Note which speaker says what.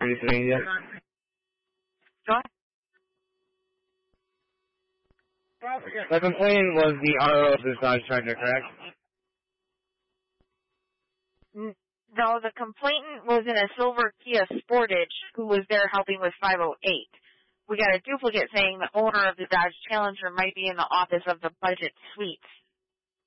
Speaker 1: Are you saying yes?
Speaker 2: Go ahead.
Speaker 1: The complainant was the owner of this Dodge Charger, correct?
Speaker 2: No, the complainant was in a silver Kia Sportage who was there helping with 508. We got a duplicate saying the owner of the Dodge Challenger might be in the office of the Budget Suites.